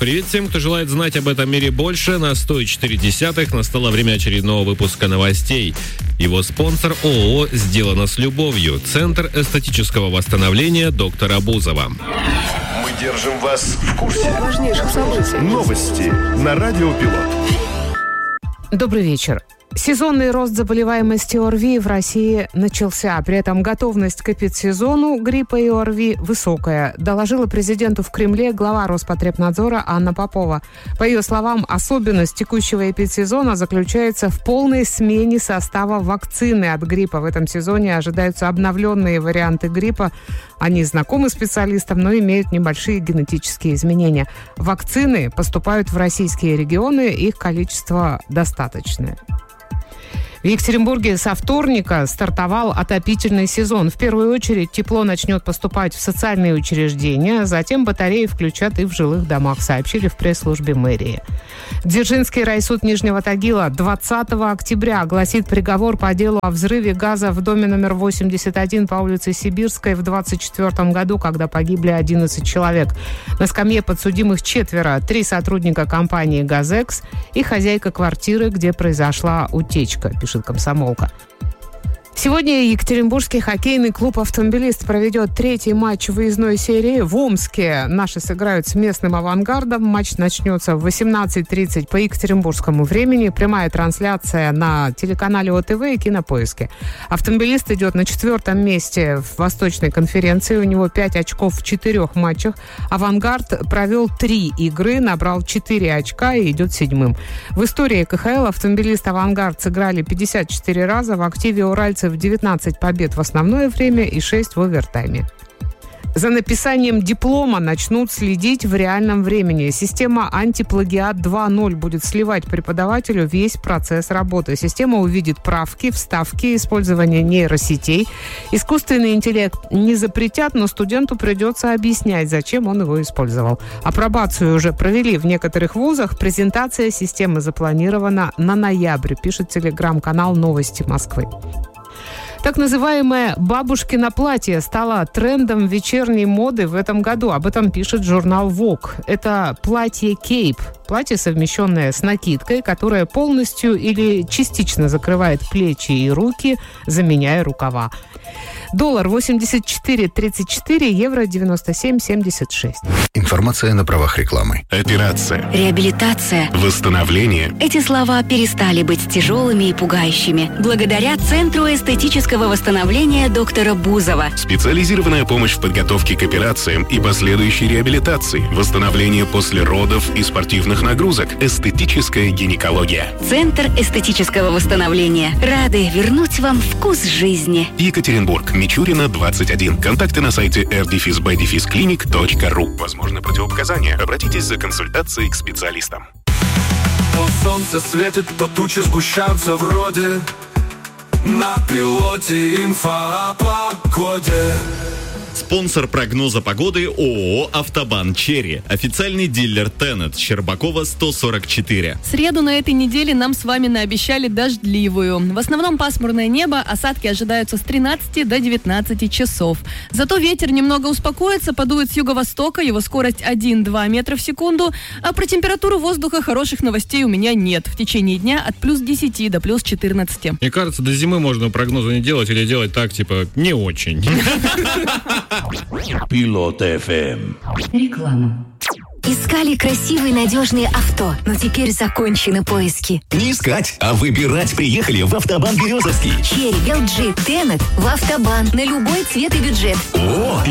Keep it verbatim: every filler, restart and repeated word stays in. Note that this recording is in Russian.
Привет всем, кто желает знать об этом мире больше. На сто четыре десятых настало время очередного выпуска новостей. Его спонсор ООО «Сделано с любовью». Центр эстетического восстановления доктора Бузова. Мы держим вас в курсе важнейших событий. Новости на Радио Пилот. Добрый вечер. Сезонный рост заболеваемости ОРВИ в России начался. При этом готовность к эпидсезону гриппа и ОРВИ высокая, доложила президенту в Кремле глава Роспотребнадзора Анна Попова. По ее словам, особенность текущего эпидсезона заключается в полной смене состава вакцины от гриппа. В этом сезоне ожидаются обновленные варианты гриппа. Они знакомы специалистам, но имеют небольшие генетические изменения. Вакцины поступают в российские регионы, их количество достаточное. В Екатеринбурге со вторника стартовал отопительный сезон. В первую очередь тепло начнет поступать в социальные учреждения, затем батареи включат и в жилых домах, сообщили в пресс-службе мэрии. Дзержинский райсуд Нижнего Тагила двадцатого октября огласит приговор по делу о взрыве газа в доме номер восемьдесят один по улице Сибирской в двадцать четвёртом году, когда погибли одиннадцать человек. На скамье подсудимых четверо, три сотрудника компании «Газекс» и хозяйка квартиры, где произошла утечка, пишет «Комсомолка». Сегодня Екатеринбургский хоккейный клуб «Автомобилист» проведет третий матч выездной серии в Омске. Наши сыграют с местным «Авангардом». Матч начнется в восемнадцать тридцать по екатеринбургскому времени. Прямая трансляция на телеканале ОТВ и Кинопоиске. «Автомобилист» идет на четвертом месте в Восточной конференции. У него пять очков в четырех матчах. «Авангард» провел три игры, набрал четыре очка и идет седьмым. В истории ка ха эл «Автомобилист», «Авангард» сыграли пятьдесят четыре раза. В активе уральцев девятнадцать побед в основное время и шесть в овертайме. За написанием диплома начнут следить в реальном времени. Система «Антиплагиат два ноль» будет сливать преподавателю весь процесс работы. Система увидит правки, вставки, использование нейросетей. Искусственный интеллект не запретят, но студенту придется объяснять, зачем он его использовал. Апробацию уже провели в некоторых вузах. Презентация системы запланирована на ноябрь, пишет телеграм-канал «Новости Москвы». Так называемое «бабушкино платье» стало трендом вечерней моды в этом году. Об этом пишет журнал Vogue. Это платье кейп. Платье, совмещенное с накидкой, которое полностью или частично закрывает плечи и руки, заменяя рукава. Доллар восемьдесят четыре тридцать четыре, евро девяносто семь семьдесят шесть. Информация на правах рекламы. Операция. Реабилитация. Восстановление. Эти слова перестали быть тяжелыми и пугающими благодаря Центру эстетического восстановления доктора Бузова. Специализированная помощь в подготовке к операциям и последующей реабилитации. Восстановление после родов и спортивных нагрузок. Эстетическая гинекология. Центр эстетического восстановления. Рады вернуть вам вкус жизни. Екатеринбург. Мичурина, двадцать один. Контакты на сайте эр дефис бэ дефис клиник точка ру. Возможны противопоказания. Обратитесь за консультацией к специалистам. То солнце светит, то тучи сгущаются вроде. На пилоте инфа о погоде. Спонсор прогноза погоды ООО «Автобан Черри». Официальный дилер Тенет. Щербакова, сто сорок четыре. В среду на этой неделе нам с вами наобещали дождливую. В основном пасмурное небо, осадки ожидаются с тринадцати до девятнадцати часов. Зато ветер немного успокоится, подует с юго-востока, его скорость один-два метра в секунду. А про температуру воздуха хороших новостей у меня нет. В течение дня от плюс десяти до плюс четырнадцати. Мне кажется, до зимы можно прогнозы не делать или делать так, типа, не очень. Пилот эф эм. Реклама. Искали красивые, надежные авто, но теперь закончены поиски. Не искать, а выбирать приехали в Автобан Березовский. Черри, эл джи, Тенет в Автобан на любой цвет и бюджет. О!